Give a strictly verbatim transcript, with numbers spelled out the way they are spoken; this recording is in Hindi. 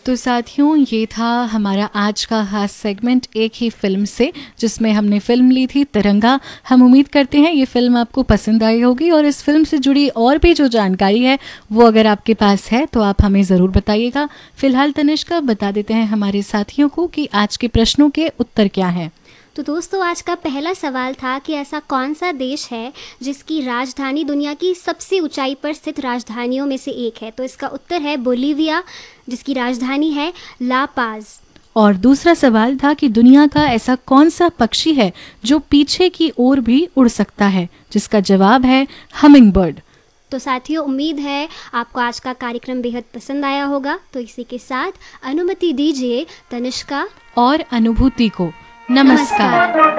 तो साथियों, ये था हमारा आज का खास सेगमेंट एक ही फिल्म से, जिसमें हमने फिल्म ली थी तिरंगा। हम उम्मीद करते हैं ये फिल्म आपको पसंद आई होगी और इस फिल्म से जुड़ी और भी जो जानकारी है वो अगर आपके पास है तो आप हमें ज़रूर बताइएगा। फिलहाल तनिष्का बता देते हैं हमारे साथियों को कि आज के प्रश्नों के उत्तर क्या हैं। तो दोस्तों, आज का पहला सवाल था कि ऐसा कौन सा देश है जिसकी राजधानी दुनिया की सबसे ऊंचाई पर स्थित राजधानियों में से एक है। तो इसका उत्तर है बोलीविया, जिसकी राजधानी है ला पाज। और दूसरा सवाल था कि दुनिया का ऐसा कौन सा पक्षी है जो पीछे की ओर भी उड़ सकता है, जिसका जवाब है हमिंग बर्ड। तो साथियों, उम्मीद है आपको आज का कार्यक्रम बेहद पसंद आया होगा। तो इसी के साथ अनुमति दीजिए तनिष्का और अनुभूति को नमस्कार।